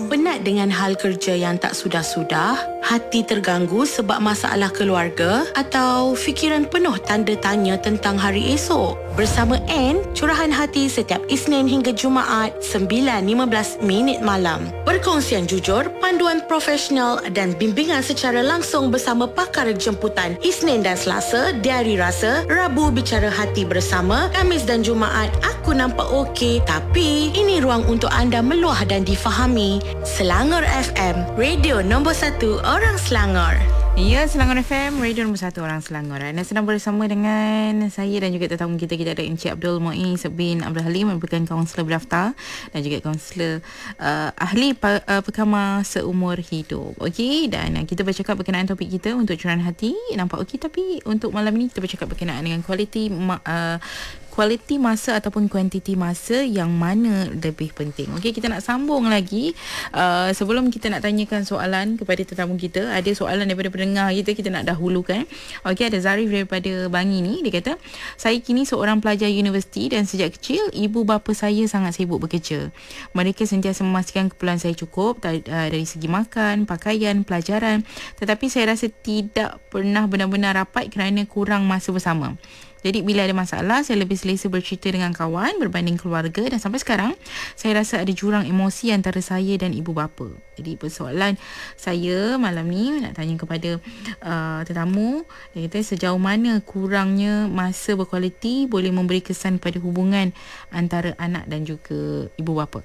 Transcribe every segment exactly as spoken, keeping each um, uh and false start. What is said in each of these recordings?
Penat dengan hal kerja yang tak sudah-sudah? Hati terganggu sebab masalah keluarga? Atau fikiran penuh tanda tanya tentang hari esok? Bersama Anne, curahan hati setiap Isnin hingga Jumaat sembilan lima belas minit malam. Perkongsian jujur, panduan profesional dan bimbingan secara langsung bersama pakar jemputan Isnin dan Selasa, Diari Rasa, Rabu Bicara Hati bersama, Khamis dan Jumaat Aku Nampak Okey, tapi ini ruang untuk anda meluah dan difahami. Selangor F M, radio nombor satu orang Selangor. Ya, Selangor F M, radio nombor satu orang Selangor. Anda sedang bersama dengan saya dan juga tetamu kita. Kita ada Encik Abdul Muiz bin Abdul Halim, merupakan kaunselor berdaftar dan juga kaunselor uh, ahli pa, uh, pekamar seumur hidup. Okey, dan uh, kita bercakap berkenaan topik kita untuk curahan hati. Nampak okey, tapi untuk malam ini kita bercakap berkenaan dengan kualiti ma- uh, kualiti masa ataupun kuantiti masa, yang mana lebih penting. Okey, kita nak sambung lagi. Uh, sebelum kita nak tanyakan soalan kepada tetamu kita, ada soalan daripada pendengar kita, kita nak dahulukan. Okey, ada Zarif daripada Bangi ni. Dia kata, saya kini seorang pelajar universiti dan sejak kecil ibu bapa saya sangat sibuk bekerja. Mereka sentiasa memastikan keperluan saya cukup dari segi makan, pakaian, pelajaran. Tetapi saya rasa tidak pernah benar-benar rapat kerana kurang masa bersama. Jadi bila ada masalah, saya lebih selesa bercerita dengan kawan berbanding keluarga, dan sampai sekarang saya rasa ada jurang emosi antara saya dan ibu bapa. Jadi persoalan saya malam ni nak tanya kepada uh, tetamu, dia kata sejauh mana kurangnya masa berkualiti boleh memberi kesan pada hubungan antara anak dan juga ibu bapa.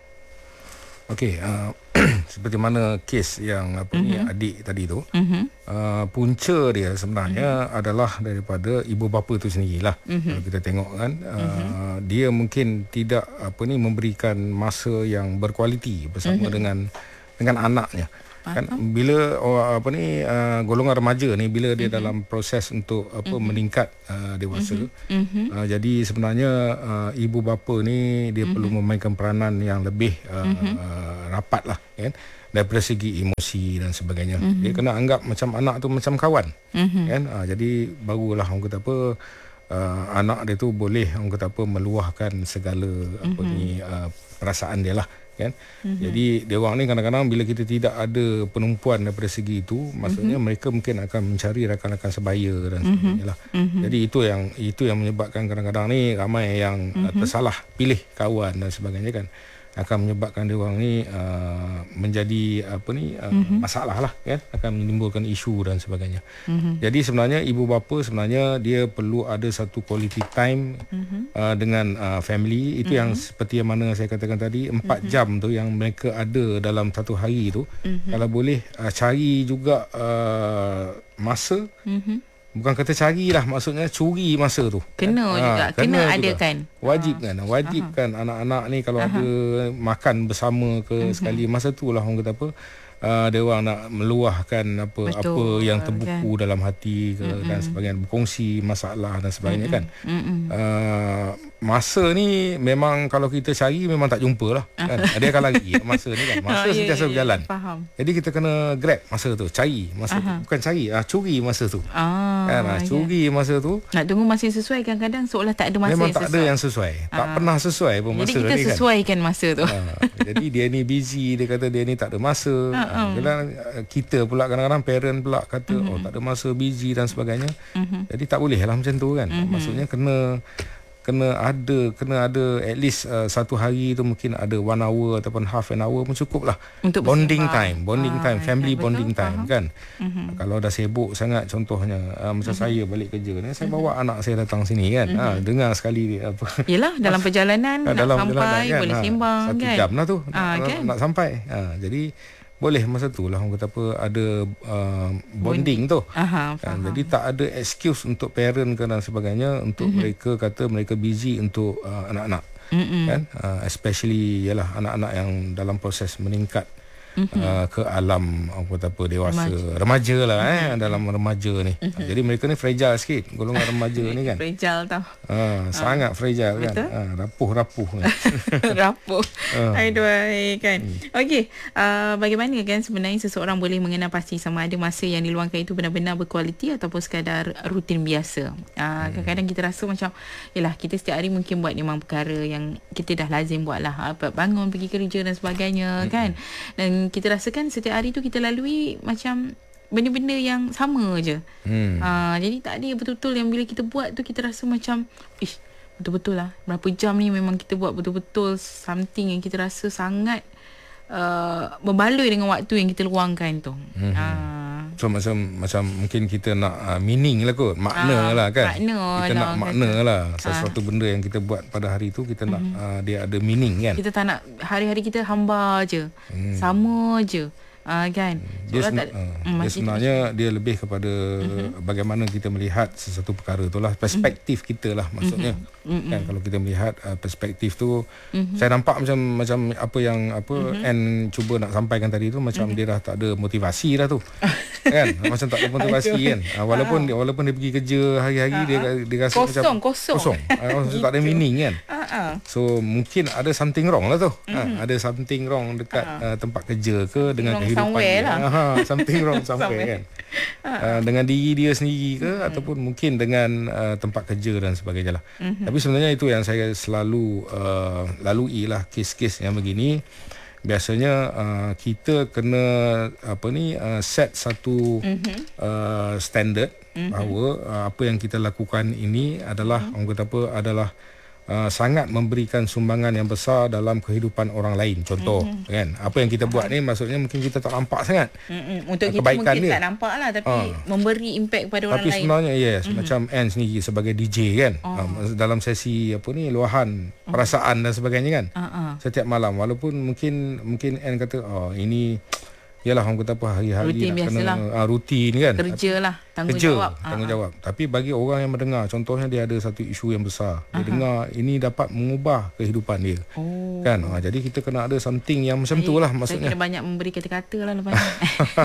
Okey, uh, seperti mana kes yang apa uh-huh. ni adik tadi tu, uh-huh. uh, punca dia sebenarnya uh-huh. adalah daripada ibu bapa tu sendirilah. Uh-huh. Kalau kita tengok kan, uh, uh-huh. dia mungkin tidak apa ni memberikan masa yang berkualiti bersama uh-huh. dengan dengan anaknya. Kan bila oh, apa ni uh, golongan remaja ni, bila dia uh-huh. dalam proses untuk apa uh-huh. meningkat uh, dewasa, uh-huh. uh, jadi sebenarnya uh, ibu bapa ni dia uh-huh. perlu memainkan peranan yang lebih uh, uh-huh. uh, rapat lah kan, daripada segi emosi dan sebagainya. Uh-huh. Dia kena anggap macam anak tu macam kawan, uh-huh. kan. Uh, jadi barulah orang kata apa, uh, anak dia tu boleh orang kata apa meluahkan segala uh-huh. apa ni uh, perasaan dia lah kan. Mm-hmm. Jadi dia orang ni kadang-kadang bila kita tidak ada penumpuan daripada segi itu, maksudnya mm-hmm. mereka mungkin akan mencari rakan-rakan sebaya dan mm-hmm. sebagainya lah. Mm-hmm. Jadi itu yang itu yang menyebabkan kadang-kadang ni ramai yang mm-hmm. tersalah pilih kawan dan sebagainya kan, akan menyebabkan dia orang ni uh, menjadi apa ni uh, mm-hmm. masalah lah kan, akan menimbulkan isu dan sebagainya. Mm-hmm. Jadi sebenarnya ibu bapa sebenarnya dia perlu ada satu quality time mm-hmm. uh, dengan uh, family. Itu mm-hmm. yang seperti yang mana saya katakan tadi, empat mm-hmm. jam tu yang mereka ada dalam satu hari tu, mm-hmm. kalau boleh uh, cari juga uh, masa. Mm-hmm. Bukan kata carilah, maksudnya curi masa tu. Kena ha, juga, kena, kena adakan. Wajib kan, wajib Aha. kan anak-anak ni kalau Aha. ada makan bersama ke uh-huh. sekali, masa tu lah orang kata apa, uh, dia orang nak meluahkan apa Betul. apa yang terbuku kan. dalam hati ke, uh-huh. dan sebagainya, berkongsi masalah dan sebagainya uh-huh. kan. Uh-huh. Uh, masa ni memang kalau kita cari memang tak jumpa lah kan. Dia akan lari masa ni kan, masa oh, sentiasa yeah, berjalan. Faham. Jadi kita kena grab masa tu, cari masa uh-huh. tu, bukan cari, ah, curi masa tu. Ah, kan, ah, curi yeah. masa tu. Nak tunggu masa yang sesuai, kadang-kadang seolah tak ada masa memang yang tak sesuai. Memang tak ada yang sesuai. Tak uh-huh. pernah sesuai pun masa ni kan. Jadi kita sesuaikan masa tu. Uh, jadi dia ni busy, dia kata dia ni tak ada masa. Uh-huh. Uh, kita pula kadang-kadang parent pula kata uh-huh. oh tak ada masa, busy dan sebagainya. Uh-huh. Jadi tak boleh lah macam tu kan. Uh-huh. Maksudnya kena kena ada kena ada at least uh, satu hari tu mungkin ada one hour ataupun half an hour pun cukup lah untuk bonding time bonding ah, time family ya, bonding betul, time faham. kan. Uh-huh. Kalau dah sibuk sangat, contohnya uh, macam uh-huh. saya balik kerja ni, saya bawa uh-huh. anak saya datang sini kan, uh-huh. ha, dengar sekali apa, yelah dalam perjalanan nak dalam sampai perjalanan, kan? boleh ha, sembang satu kan, jam lah tu ah, nak, kan? nak sampai ha, jadi boleh masa tu lah orang kata apa, ada uh, bonding tu. Aha, kan? Jadi tak ada excuse untuk parent ke dan sebagainya untuk mm-hmm. mereka kata mereka busy untuk uh, anak-anak. Mm-hmm. Kan? Uh, especially ialah anak-anak yang dalam proses meningkat mm-hmm. uh, ke alam apa apa dewasa remaja, remaja lah mm-hmm. eh dalam remaja ni. Mm-hmm. Jadi mereka ni fragile sikit golongan remaja ni kan. Fragile tau. Uh, sangat uh, fragile kan. Uh, rapuh-rapuh kan. Rapuh. Uh. Aduh kan. Hmm. Okey, uh, bagaimana kan sebenarnya seseorang boleh mengenal pasti sama ada masa yang diluangkan itu benar-benar berkualiti ataupun sekadar rutin biasa. Uh, hmm. Kadang-kadang kita rasa macam yalah kita setiap hari mungkin buat memang perkara yang kita dah lazim buat lah, apa, bangun pergi kerja dan sebagainya hmm. kan. Dan kita rasakan setiap hari tu kita lalui macam benda-benda yang sama je. Hmm. Uh, jadi tak ada betul-betul yang bila kita buat tu kita rasa macam ish, betul-betul lah berapa jam ni memang kita buat betul-betul something yang kita rasa sangat uh, berbaloi dengan waktu yang kita luangkan tu. Hmm. Uh. So macam macam mungkin kita nak uh, meaning lah kot, makna uh, lah kan. Makna kita lah, nak makna kata. lah sesuatu uh. benda yang kita buat pada hari tu kita nak mm-hmm. uh, dia ada meaning kan. Kita tak nak hari-hari kita hamba je. Hmm. Sama je. Uh, kan dia, sen- tak, uh, mm, dia sebenarnya itu. Dia lebih kepada uh-huh. bagaimana kita melihat sesuatu perkara tu lah, perspektif uh-huh. kita lah maksudnya uh-huh. kan. Kalau kita melihat uh, perspektif tu uh-huh. saya nampak macam macam apa yang apa uh-huh. Anne cuba nak sampaikan tadi tu macam uh-huh. dia dah tak ada motivasi dah tu kan, macam tak ada motivasi kan. uh, walaupun uh-huh. walaupun dia pergi kerja hari-hari uh-huh. dia dia rasa kosong, macam kosong kosong uh, macam tak ada meaning kan. uh-huh. So mungkin ada something wrong lah tu. uh-huh. uh, ada something wrong dekat uh-huh. uh, tempat kerja ke dengan kehidupan somewhere lah. Aha, something wrong somewhere kan. Uh, dengan diri dia sendiri ke mm-hmm. ataupun mungkin dengan uh, tempat kerja dan sebagainya lah. Mm-hmm. Tapi sebenarnya itu yang saya selalu uh, lalui lah kes-kes yang begini. Biasanya uh, kita kena apa ni uh, set satu mm-hmm. uh, standard mm-hmm. bahawa uh, apa yang kita lakukan ini adalah mm-hmm. orang kata apa adalah Uh, sangat memberikan sumbangan yang besar dalam kehidupan orang lain. Contoh mm-hmm. kan, apa yang kita buat ni maksudnya mungkin kita tak nampak sangat mm-hmm. untuk uh, kita mungkin dia. tak nampak lah, tapi uh. memberi impact pada orang tapi lain. Tapi sebenarnya yes mm-hmm. macam Anne sendiri sebagai D J kan, oh. uh, dalam sesi apa ni luahan uh. perasaan dan sebagainya kan, uh-uh. setiap malam walaupun mungkin mungkin Anne kata oh ini yalah orang kata apa hari-hari rutin nak kena uh, rutin kan, kerja lah, tanggungjawab tanggungjawab uh-huh. Tapi bagi orang yang mendengar, contohnya dia ada satu isu yang besar, dia uh-huh. dengar ini dapat mengubah kehidupan dia. Oh. Kan uh, jadi kita kena ada something yang macam tu lah maksudnya. Saya kena banyak memberi kata-kata lah lepas ni.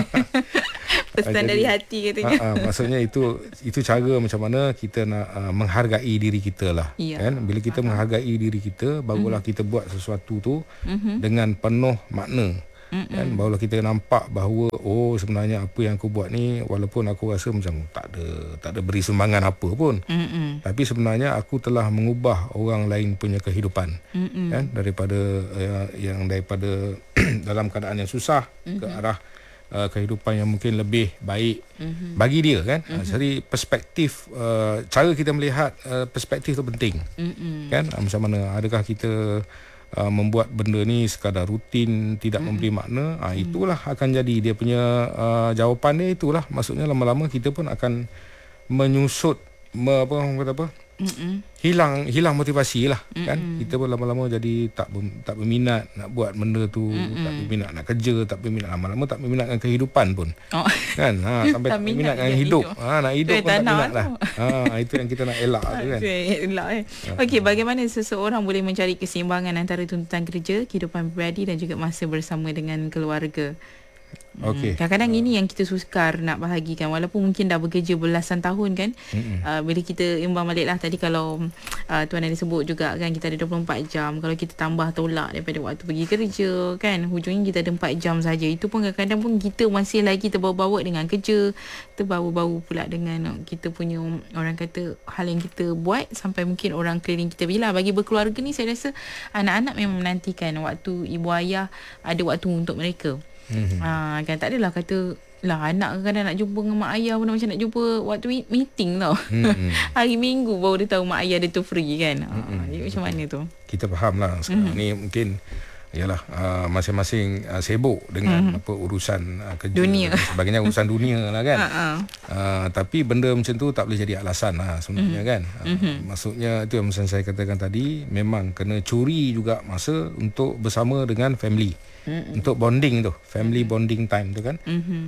Pesan jadi, dari hati katanya. uh, uh, maksudnya itu itu cara macam mana kita nak uh, menghargai diri kita lah. Yeah. Kan bila kita uh-huh. menghargai diri kita, barulah uh-huh. kita buat sesuatu tu uh-huh. dengan penuh makna. Mm-mm. Kan barulah kita nampak bahawa oh sebenarnya apa yang aku buat ni walaupun aku rasa macam tak ada tak ada beri sumbangan apa pun, Mm-mm. tapi sebenarnya aku telah mengubah orang lain punya kehidupan. Mm-mm. Kan daripada uh, yang daripada dalam keadaan yang susah mm-hmm. ke arah uh, kehidupan yang mungkin lebih baik mm-hmm. bagi dia kan. Mm-hmm. Jadi perspektif uh, cara kita melihat uh, perspektif tu penting. Mm-hmm. Kan macam mana, adakah kita Uh, membuat benda ni sekadar rutin, tidak mm-hmm. memberi makna, uh, itulah akan jadi dia punya uh, jawapan dia. Itulah maksudnya lama-lama kita pun akan menyusut me, apa orang kata apa Mm-mm. hilang hilang motivasi lah. Mm-mm. Kan kita pun lama-lama jadi tak tak berminat nak buat benda tu. Mm-mm. Tak berminat nak kerja, tak berminat, lama-lama tak berminat dengan kehidupan pun. Oh. Kan ha, sampai tak berminat dengan hidup, hidup. Ha, nak hidup pun tak minat lah. Ha, itu yang kita nak elak tu kan. Elak eh. Okey, bagaimana seseorang boleh mencari keseimbangan antara tuntutan kerja, kehidupan peribadi dan juga masa bersama dengan keluarga? Okay. Hmm. Kadang-kadang ini yang kita sukar nak bahagikan, walaupun mungkin dah bekerja belasan tahun kan. uh, Bila kita imbang balik lah tadi, kalau uh, Tuan ada sebut juga kan, kita ada dua puluh empat jam. Kalau kita tambah tolak daripada waktu pergi kerja kan, hujungnya kita ada empat jam saja. Itu pun kadang-kadang pun kita masih lagi terbawa-bawa dengan kerja, terbawa-bawa pula dengan kita punya orang kata hal yang kita buat, sampai mungkin orang keliling kita. Bila bagi berkeluarga ni, saya rasa anak-anak memang menantikan waktu ibu ayah ada waktu untuk mereka. Mm-hmm. Ha, kan tak adalah kata lah anak kadang nak jumpa dengan mak ayah pun macam nak jumpa waktu meeting tau. Mm-hmm. Hari Minggu baru dia tahu mak ayah dia tu free kan. Mm-hmm. Ha, jadi macam mana tu? Kita faham lah sekarang mm-hmm. ni mungkin yalah uh, masing-masing uh, sibuk dengan mm-hmm. apa urusan uh, kerja dunia dan sebagainya, urusan dunia lah kan. uh-uh. uh, Tapi benda macam tu tak boleh jadi alasan lah sebenarnya mm-hmm. kan. uh, mm-hmm. Maksudnya itu yang saya katakan tadi, memang kena curi juga masa untuk bersama dengan family. Mm-hmm. Untuk bonding tu, family mm-hmm. bonding time tu kan. mm-hmm.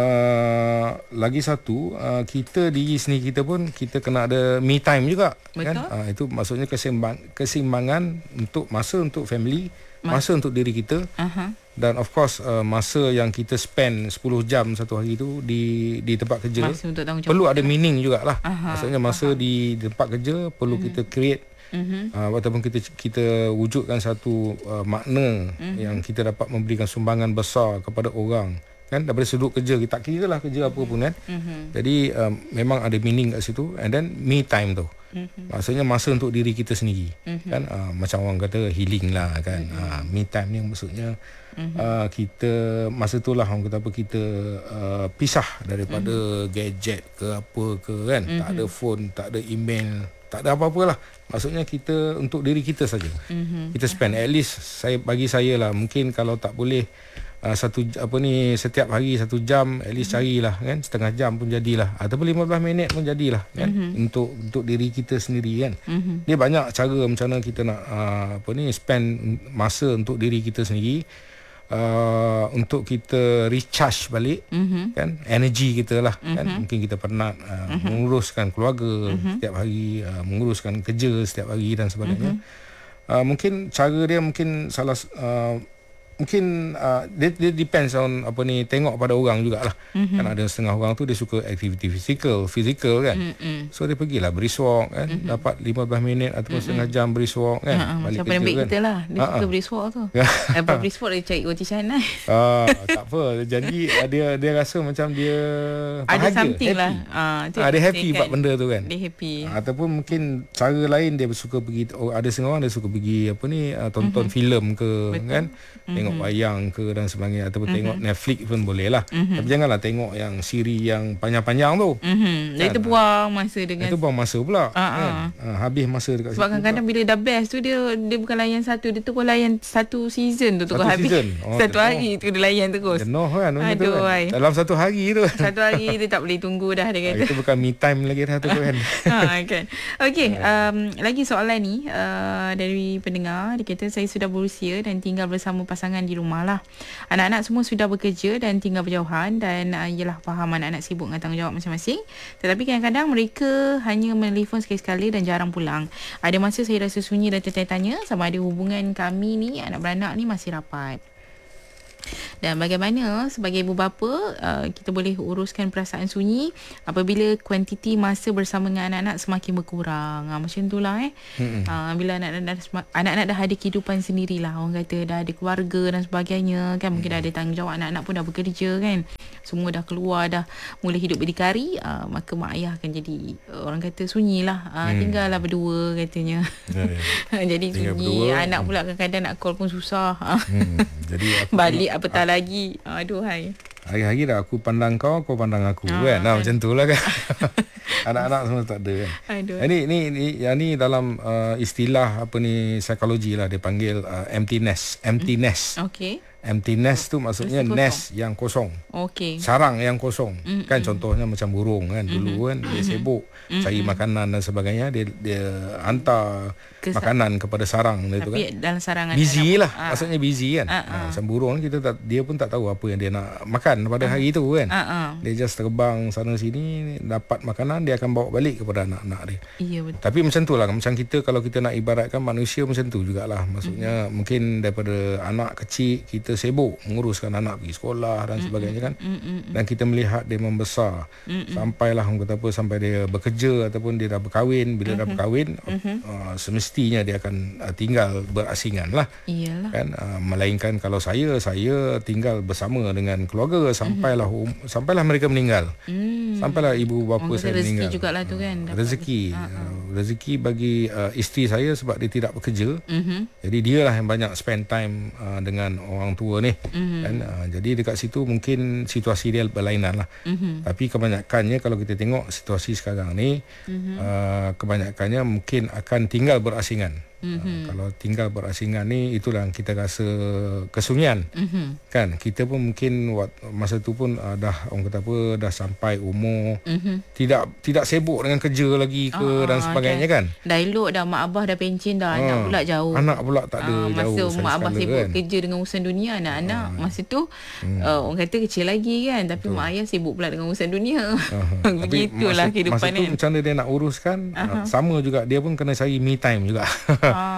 uh, Lagi satu, uh, kita diri sendiri kita pun kita kena ada me time juga. Betul. Kan uh, itu maksudnya keseimbang, keseimbangan untuk masa untuk family, masa untuk diri kita, uh-huh. dan of course uh, masa yang kita spend sepuluh jam satu hari tu di di tempat kerja untuk perlu ada meaning jugalah. Aha, maksudnya masa aha. di tempat kerja perlu mm-hmm. kita create mm-hmm. uh, ataupun kita kita wujudkan satu uh, makna mm-hmm. yang kita dapat memberikan sumbangan besar kepada orang kan, daripada sudut kerja kita tak kira lah kerja apa pun kan. Mm-hmm. Jadi um, memang ada meaning kat situ. And then me time tu mm-hmm. maksudnya masa untuk diri kita sendiri mm-hmm. kan, uh, macam orang kata healing lah kan. Mm-hmm. uh, me time ni maksudnya mm-hmm. uh, kita masa tu lah orang kata apa, kita uh, pisah daripada mm-hmm. gadget ke apa ke kan. Mm-hmm. Tak ada phone, tak ada email, tak ada apa-apa lah. Maksudnya kita untuk diri kita saja. Mm-hmm. Kita spend at least, saya bagi saya lah, mungkin kalau tak boleh Uh, satu apa ni setiap hari satu jam, at least mm-hmm. carilah kan, setengah jam pun jadilah ataupun lima belas minit pun jadilah kan, mm-hmm. untuk untuk diri kita sendiri kan. Mm-hmm. Dia banyak cara macam mana kita nak uh, apa ni spend masa untuk diri kita sendiri, uh, untuk kita recharge balik mm-hmm. kan energi kita lah mm-hmm. kan. Mungkin kita penat uh, mm-hmm. menguruskan keluarga mm-hmm. setiap hari, uh, menguruskan kerja setiap hari dan sebagainya. Mm-hmm. uh, mungkin cara dia mungkin salah uh, mungkin uh, dia, dia depends on apa ni, tengok pada orang jugalah. Mm-hmm. Kan ada setengah orang tu dia suka aktiviti fizikal, fizikal kan. Mm-hmm. So dia pergilah brisk walk kan, mm-hmm. dapat lima belas minit ataupun mm-hmm. setengah jam brisk walk kan. Uh-huh. Balik macam kerja kan. Kita lah, dia uh-huh. suka brisk walk tu. Apa brisk walk dia cari roti canai. Ah, tak apa. Jadi dia dia rasa macam dia bahagia, ada something happy. lah. Ah, uh, dia happy buat kan, benda tu kan. Dia happy. Uh, ataupun mungkin cara lain dia suka pergi, oh, ada setengah orang dia suka pergi apa ni, uh, tonton mm-hmm. filem ke. Betul. Kan. Mm-hmm. Tengok wayang ke dan sebagainya, ataupun mm-hmm. tengok Netflix pun boleh lah. Mm-hmm. Tapi janganlah tengok yang siri yang panjang-panjang tu. Mm-hmm. Kan? Itu buang masa dengan itu buang masa pula. Uh-huh. Kan? Uh, habis masa dekat sebab situ. Sebab kadang-kadang bila dah best tu dia dia bukan layan satu, dia tu pun layan satu season tu tu habis. Oh, satu jenuh. Hari tu dia layan terus. Jenuh kan. Aduh, kan? Dalam satu hari tu. Satu hari dia tak boleh tunggu dah dia kata. Itu bukan me time lagi dah tu kan. Ha kan. Okey, um, lagi soalan ni uh, dari pendengar, dia kata saya sudah berusia dan tinggal bersama pasangan di rumah lah. Anak-anak semua sudah bekerja dan tinggal berjauhan, dan uh, ialah faham anak-anak sibuk dengan tanggungjawab masing-masing. Tetapi kadang-kadang mereka hanya menelefon sekali-sekala dan jarang pulang. Ada masa saya rasa sunyi dan tertanya-tanya sama ada hubungan kami ni, anak beranak ni, masih rapat. Dan bagaimana sebagai ibu bapa uh, kita boleh uruskan perasaan sunyi apabila kuantiti masa bersama dengan anak-anak semakin berkurang. Ha, macam itulah eh. Mm-hmm. Uh, bila anak-anak dah, anak-anak dah ada kehidupan sendirilah, orang kata dah ada keluarga dan sebagainya kan, mungkin dah ada tanggungjawab, anak-anak pun dah bekerja kan, semua dah keluar, dah mula hidup berdikari, uh, maka mak ayah akan jadi uh, orang kata sunyilah, uh, mm. tinggallah berdua katanya. Ya, ya. Jadi tinggal sunyi berdua. Anak pula kadang-kadang nak call pun susah. Hmm. Jadi aku balik apatah lagi. Aduh hai. Hari-hari dah aku pandang kau, kau pandang aku ah, kan. Nah, macam tu lah kan. Anak-anak semua tak ada kan. Aduh. Ini ni ni yang ni dalam uh, istilah apa ni psikologi lah, dia panggil uh, empty nest. Empty mm. nest. Okey. Empty nest tu maksudnya kosong. Nest yang kosong. Okey. Sarang yang kosong. Mm-mm. Kan contohnya macam burung kan. Dulu mm-hmm. kan dia sibuk mm-hmm. cari makanan dan sebagainya, dia dia hantar Kes- makanan kepada sarang dia tu kan. Tapi dalam sarangan busy lah. Ha. Maksudnya busy kan. Ha. Ha. Macam burung kita tak, dia pun tak tahu apa yang dia nak makan pada ha. hari tu kan. Ha. Ha. Dia just terbang sana sini, dapat makanan dia akan bawa balik kepada anak-anak dia. Iya betul. Tapi macam tu lah, macam kita kalau kita nak ibaratkan manusia macam tu jugalah. Maksudnya mm-hmm. mungkin daripada anak kecil kita sibuk menguruskan anak pergi sekolah dan sebagainya kan. Mm-hmm. Dan kita melihat dia membesar. Mm-hmm. Sampailah orang kata apa, sampai dia bekerja ataupun dia dah berkahwin. Bila mm-hmm. dah berkahwin mm-hmm. uh, semestinya dia akan uh, tinggal berasingan lah. Iyalah. Kan uh, melainkan kalau saya saya tinggal bersama dengan keluarga sampailah mm-hmm. um, sampailah mereka meninggal. Mm. Sampailah ibu bapa orang saya meninggal. Rezeki jugalah tu kan. Uh, rezeki. Uh, rezeki bagi uh, isteri saya sebab dia tidak bekerja. Mm-hmm. Jadi dialah yang banyak spend time uh, dengan orang tua ni. Mm-hmm. Kan uh, jadi dekat situ mungkin situasi dia berlainan lah. Mm-hmm. Tapi kebanyakannya kalau kita tengok situasi sekarang ni mm-hmm. uh, kebanyakannya mungkin akan tinggal berasingan. Mm-hmm. Uh, kalau tinggal berasingan ni itulah yang kita rasa kesunyian. Mm-hmm. Kan kita pun mungkin masa tu pun uh, dah orang kata apa dah sampai umur mm-hmm. tidak tidak sibuk dengan kerja lagi ke uh, dan sebagainya okay. kan. Dah elok dah, mak abah dah pencen dah, uh, anak pula jauh. Anak pula tak ada uh, jauh. Masa mak abah sibuk kan. kerja dengan urusan dunia, anak-anak uh, masa tu hmm. uh, orang kata kecil lagi kan, tapi betul. Mak ayah sibuk pula dengan urusan dunia. Uh-huh. Begitulah kehidupan masa tu macam dia nak uruskan uh-huh. uh, sama juga dia pun kena cari me time juga. Ah,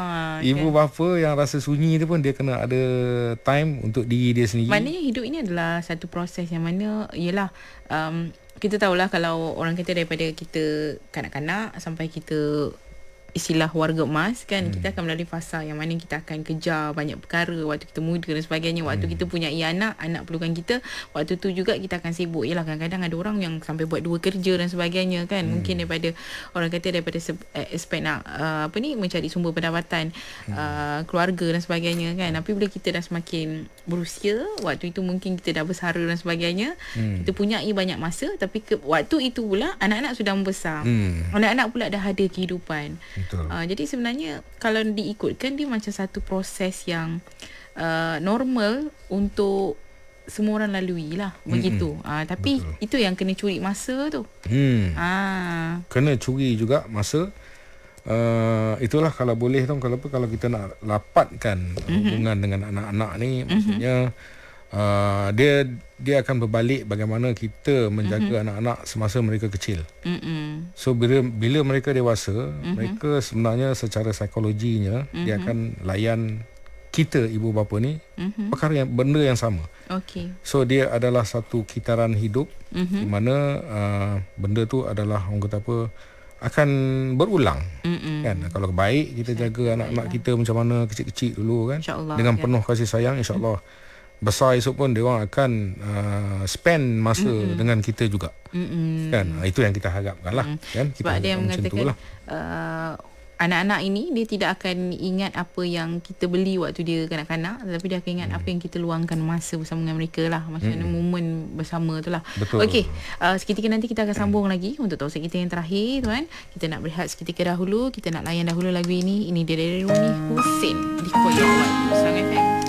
Ibu kan? bapa yang rasa sunyi tu pun dia kena ada time untuk diri dia sendiri. Maknanya hidup ini adalah satu proses yang mana ialah um, kita tahulah kalau orang kata daripada kita kanak-kanak sampai kita istilah warga emas kan, hmm. kita akan melalui fasa yang mana kita akan kejar banyak perkara waktu kita muda dan sebagainya. Waktu hmm. kita punya anak, anak perlukan kita, waktu tu juga kita akan sibuk. Yalah, kadang-kadang ada orang yang sampai buat dua kerja dan sebagainya kan. Hmm. Mungkin daripada orang kata daripada aspek nak uh, apa ni mencari sumber pendapatan hmm. uh, keluarga dan sebagainya kan. Tapi bila kita dah semakin berusia, waktu itu mungkin kita dah bersara dan sebagainya, hmm. kita punyai banyak masa, tapi ke, waktu itu pula anak-anak sudah membesar. Hmm. Anak-anak pula dah ada kehidupan. Uh, jadi sebenarnya kalau diikutkan, dia macam satu proses yang uh, normal untuk semua orang lalui lah. Begitu. Uh, tapi betul. Itu yang kena curi masa tu. Hmm. Uh. Kena curi juga masa. Uh, itulah kalau boleh tu, kalau apa, kalau kita nak rapatkan mm-hmm. hubungan dengan anak-anak ni, mm-hmm. maksudnya uh, dia dia akan berbalik bagaimana kita menjaga mm-hmm. anak-anak semasa mereka kecil. Mm-hmm. So bila bila mereka dewasa, mm-hmm. mereka sebenarnya secara psikologinya mm-hmm. dia akan layan kita ibu bapa ni mm-hmm. perkara yang benda yang sama. Okay. So dia adalah satu kitaran hidup mm-hmm. di mana uh, benda tu adalah orang kata apa, akan berulang. Mm-mm. Kan, kalau baik kita jaga anak-anak kita macam mana kecil-kecil dulu kan, dengan ya. penuh kasih sayang, insya-Allah besar esok pun dia orang akan uh, spend masa Mm-mm. dengan kita juga. Mm-mm. Kan, itu yang kita harapkan lah. Kan, kita sebab dia mengatakan lah. uh, anak-anak ini dia tidak akan ingat apa yang kita beli waktu dia kanak-kanak, tapi dia akan ingat hmm. apa yang kita luangkan masa bersama dengan mereka lah. Macam mana hmm. momen bersama tu lah. Betul. Okey, uh, seketika nanti kita akan sambung hmm. lagi untuk topik kita yang terakhir tuan. Kita nak berehat seketika dahulu. Kita nak layan dahulu lagu ini. Ini dia dari Rumi Hussein di Koyak Awal Slang F M.